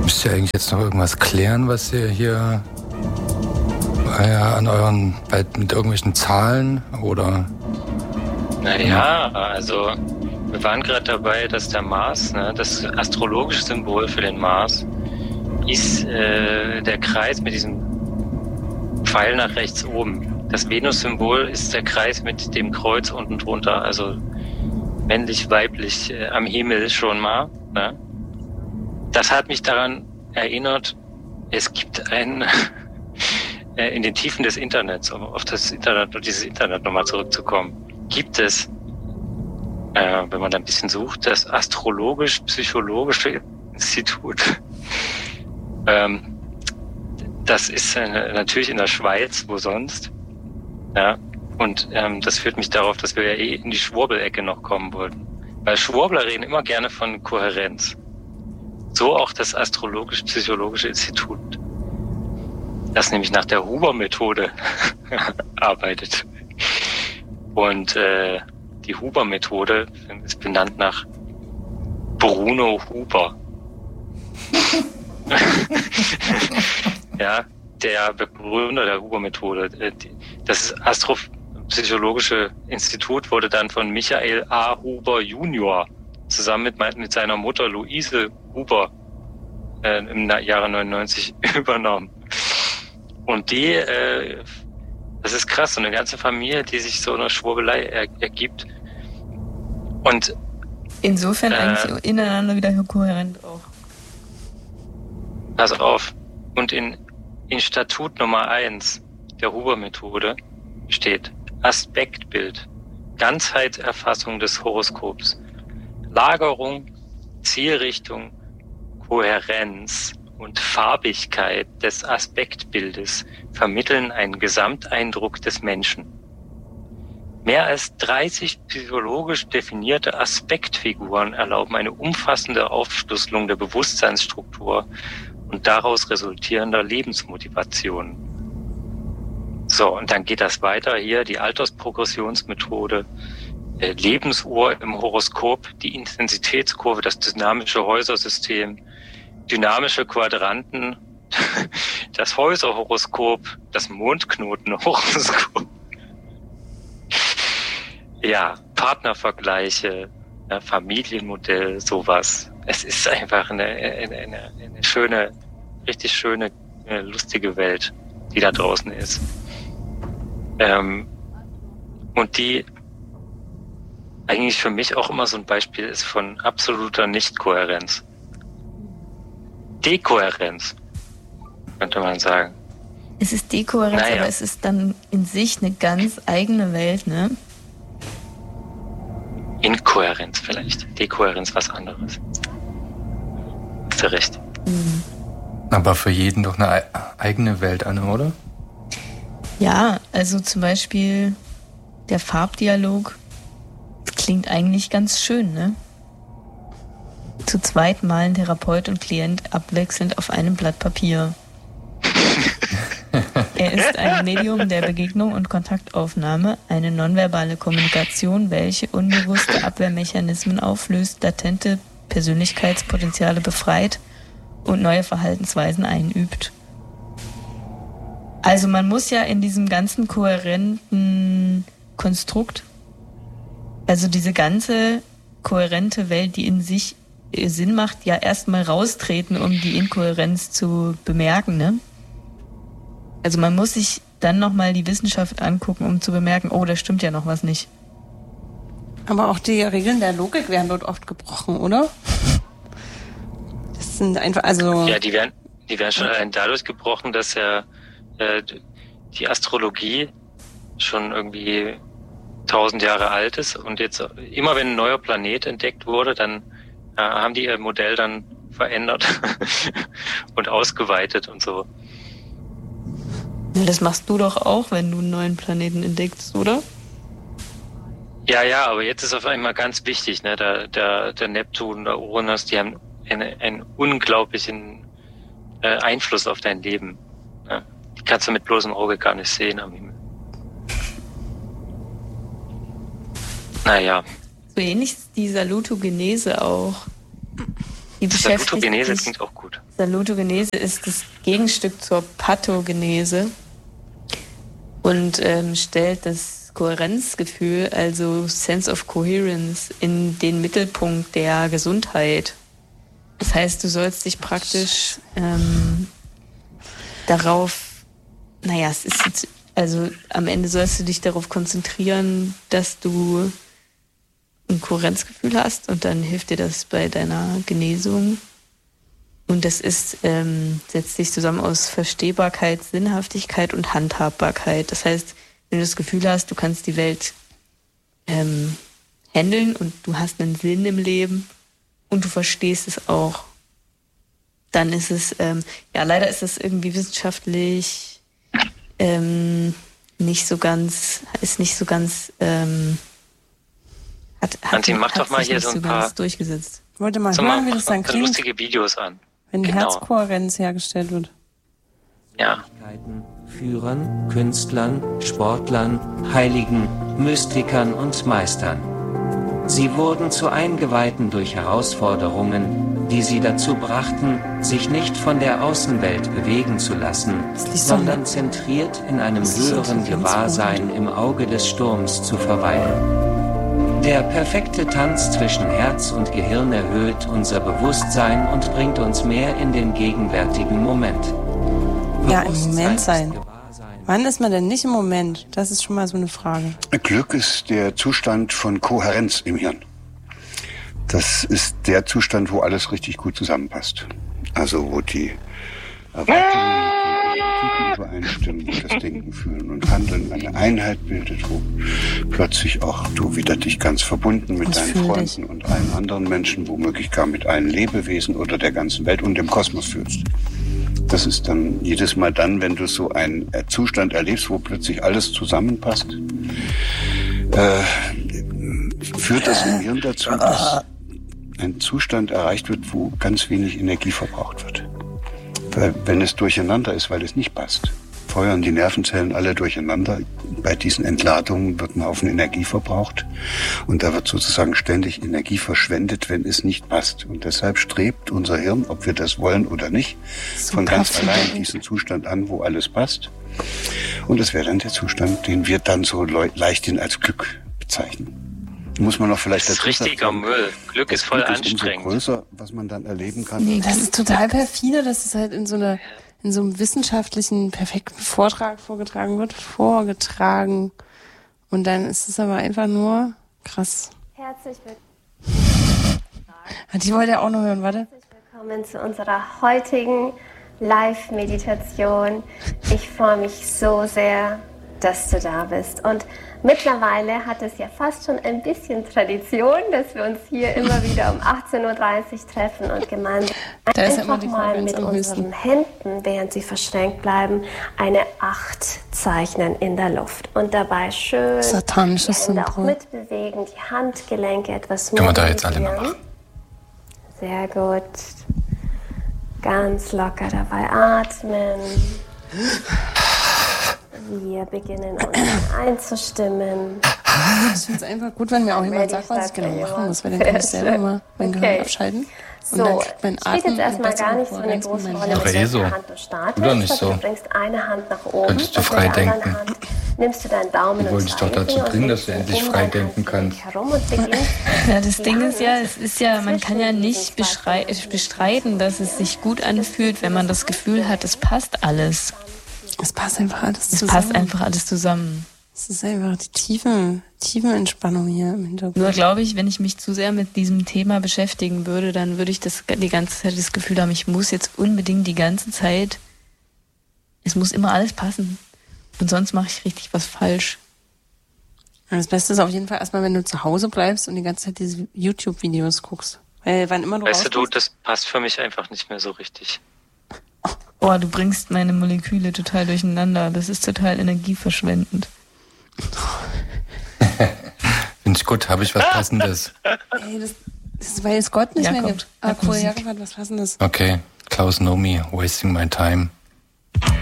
Müsst ihr eigentlich jetzt noch irgendwas klären, was ihr hier an euren, mit irgendwelchen Zahlen oder? Naja, also wir waren gerade dabei, dass der Mars, das astrologische Symbol für den Mars, ist der Kreis mit diesem Pfeil nach rechts oben. Das Venus-Symbol ist der Kreis mit dem Kreuz unten drunter, also männlich-weiblich am Himmel schon mal. Ne? Das hat mich daran erinnert, es gibt in den Tiefen des Internets, um auf das Internet und dieses Internet nochmal zurückzukommen, gibt es, wenn man da ein bisschen sucht, das Astrologisch-Psychologische Institut. Das ist natürlich in der Schweiz, wo sonst. Ja, und das führt mich darauf, dass wir ja in die Schwurbelecke noch kommen wollten. Weil Schwurbler reden immer gerne von Kohärenz. So auch das Astrologisch-Psychologische Institut, das nämlich nach der Huber-Methode arbeitet. Und die Huber-Methode ist benannt nach Bruno Huber. Ja, der Begründer der Huber-Methode. Das Astropsychologische Institut wurde dann von Michael A. Huber Junior zusammen mit seiner Mutter Luise Huber im Jahre 99 übernommen. Und das ist krass, so eine ganze Familie, die sich so eine Schwurbelei ergibt. Und insofern eigentlich ineinander wieder kohärent auch. Pass auf. Und in Statut Nummer 1 der Huber-Methode steht Aspektbild, Ganzheitserfassung des Horoskops, Lagerung, Zielrichtung, Kohärenz und Farbigkeit des Aspektbildes vermitteln einen Gesamteindruck des Menschen. Mehr als 30 psychologisch definierte Aspektfiguren erlauben eine umfassende Aufschlüsselung der Bewusstseinsstruktur und daraus resultierender Lebensmotivation. So, und dann geht das weiter hier, die Altersprogressionsmethode, Lebensuhr im Horoskop, die Intensitätskurve, das dynamische Häusersystem, dynamische Quadranten, das Häuserhoroskop, das Mondknotenhoroskop. Ja, Partnervergleiche, Familienmodell, sowas. Es ist einfach eine schöne, richtig schöne, lustige Welt, die da draußen ist. Und die eigentlich für mich auch immer so ein Beispiel ist von absoluter Nichtkohärenz. Dekohärenz, könnte man sagen. Es ist Dekohärenz, naja. Aber es ist dann in sich eine ganz eigene Welt, ne? Inkohärenz vielleicht. Dekohärenz was anderes. Hast du recht. Mhm. Aber für jeden doch eine eigene Welt, Anne, oder? Ja, also zum Beispiel der Farbdialog klingt eigentlich ganz schön, ne? Zu zweit malen Therapeut und Klient abwechselnd auf einem Blatt Papier. Er ist ein Medium der Begegnung und Kontaktaufnahme, eine nonverbale Kommunikation, welche unbewusste Abwehrmechanismen auflöst, latente Persönlichkeitspotenziale befreit und neue Verhaltensweisen einübt. Also man muss ja in diesem ganzen kohärenten Konstrukt, also diese ganze kohärente Welt, die in sich Sinn macht, ja erstmal raustreten, um die Inkohärenz zu bemerken, ne? Also man muss sich dann nochmal die Wissenschaft angucken, um zu bemerken, oh, da stimmt ja noch was nicht. Aber auch die Regeln der Logik werden dort oft gebrochen, oder? Das sind einfach, also... Ja, die werden schon allein dadurch gebrochen, dass ja die Astrologie schon irgendwie 1000 Jahre alt ist und jetzt immer wenn ein neuer Planet entdeckt wurde, dann haben die ihr Modell dann verändert und ausgeweitet und so. Ja, das machst du doch auch, wenn du einen neuen Planeten entdeckst, oder? Ja, aber jetzt ist auf einmal ganz wichtig, ne? Der Neptun, der Uranus, die haben einen unglaublichen Einfluss auf dein Leben. Ne? Die kannst du mit bloßem Auge gar nicht sehen am Himmel. Naja. So ähnlich ist die Salutogenese auch. Die Salutogenese klingt auch gut. Salutogenese ist das Gegenstück zur Pathogenese und stellt das Kohärenzgefühl, also Sense of Coherence, in den Mittelpunkt der Gesundheit. Das heißt, du sollst dich praktisch es ist jetzt, also am Ende sollst du dich darauf konzentrieren, dass du ein Kohärenzgefühl hast und dann hilft dir das bei deiner Genesung. Und das ist, setzt sich zusammen aus Verstehbarkeit, Sinnhaftigkeit und Handhabbarkeit. Das heißt, wenn du das Gefühl hast, du kannst die Welt handeln und du hast einen Sinn im Leben und du verstehst es auch, dann ist es, leider ist es irgendwie wissenschaftlich nicht so ganz, Antin, mach doch mal hier so ein paar durchgesetzt. Ich wollte mal hören, wie das dann klingt, lustige Videos an. wenn Herzkohärenz hergestellt wird. Ja. Führern, Künstlern, Sportlern, Heiligen, Mystikern und Meistern. Sie wurden zu Eingeweihten durch Herausforderungen, die sie dazu brachten, sich nicht von der Außenwelt bewegen zu lassen, sondern zentriert in einem höheren Gewahrsein im Auge des Sturms zu verweilen. Der perfekte Tanz zwischen Herz und Gehirn erhöht unser Bewusstsein und bringt uns mehr in den gegenwärtigen Moment. Ja, im Moment sein. Wann ist man denn nicht im Moment? Das ist schon mal so eine Frage. Glück ist der Zustand von Kohärenz im Hirn. Das ist der Zustand, wo alles richtig gut zusammenpasst. Also wo die Erwartungen und Politiken übereinstimmen, wo das Denken, Fühlen und Handeln eine Einheit bildet, wo plötzlich auch du wieder dich ganz verbunden mit deinen Freunden und allen anderen Menschen, womöglich gar mit allen Lebewesen oder der ganzen Welt und dem Kosmos fühlst. Das ist dann jedes Mal dann, wenn du so einen Zustand erlebst, wo plötzlich alles zusammenpasst, führt das im Hirn dazu, dass ein Zustand erreicht wird, wo ganz wenig Energie verbraucht wird. Weil wenn es durcheinander ist, weil es nicht passt, feuern die Nervenzellen alle durcheinander. Bei diesen Entladungen wird ein Haufen Energie verbraucht und da wird sozusagen ständig Energie verschwendet, wenn es nicht passt. Und deshalb strebt unser Hirn, ob wir das wollen oder nicht, von ganz allein diesen Zustand an, wo alles passt. Und das wäre dann der Zustand, den wir dann so leichthin als Glück bezeichnen. Muss man noch vielleicht dazu sagen. Das ist richtiger Müll. Glück ist voll anstrengend. Umso größer, was man dann erleben kann. Nee, das ist total perfide, dass es halt in so einem wissenschaftlichen, perfekten Vortrag vorgetragen wird. Und dann ist es aber einfach nur krass. Herzlich willkommen. Die wollte ja auch noch hören, warte. Herzlich willkommen zu unserer heutigen Live-Meditation. Ich freue mich so sehr, dass du da bist. Und mittlerweile hat es ja fast schon ein bisschen Tradition, dass wir uns hier immer wieder um 18.30 Uhr treffen und gemeinsam einfach mal mit unseren Händen, während sie verschränkt bleiben, eine 8 zeichnen in der Luft. Und dabei schön satanisches die Hände auch mitbewegen, die Handgelenke etwas können wir da jetzt alle mal machen. Sehr gut. Ganz locker dabei atmen. Wir beginnen uns einzustimmen. Ich finde es einfach gut, wenn mir auch jemand sagt, was ich genau machen muss, weil dann kann ich selber mal mein Gehirn abschalten. Und so, mein spielt jetzt erstmal gar nicht so eine große Rolle, mit welcher Hand du startest. Oder nicht so? Du bringst eine Hand nach oben. Könntest du frei denken? Nimmst du deinen Daumen und wollte ich doch dazu bringen, dass du endlich frei denken kannst. Ja, das Ding ist ja, man kann ja nicht bestreiten, dass es sich gut anfühlt, wenn man das Gefühl hat, es passt alles. Es passt einfach alles zusammen. Es passt einfach alles zusammen. Es ist einfach die tiefe Entspannung hier im Hintergrund. Nur glaube ich, wenn ich mich zu sehr mit diesem Thema beschäftigen würde, dann würde ich die ganze Zeit das Gefühl haben, ich muss jetzt unbedingt die ganze Zeit, es muss immer alles passen. Und sonst mache ich richtig was falsch. Das Beste ist auf jeden Fall erstmal, wenn du zu Hause bleibst und die ganze Zeit diese YouTube-Videos guckst. Weil wann immer du weißt du, das passt für mich einfach nicht mehr so richtig. Oh, du bringst meine Moleküle total durcheinander. Das ist total energieverschwendend. Finde ich gut, habe ich was Passendes. Ey, das weiß Gott nicht mehr gibt. Ah, cool, Jakob hat was Passendes. Okay, Klaus Nomi, Wasting My Time.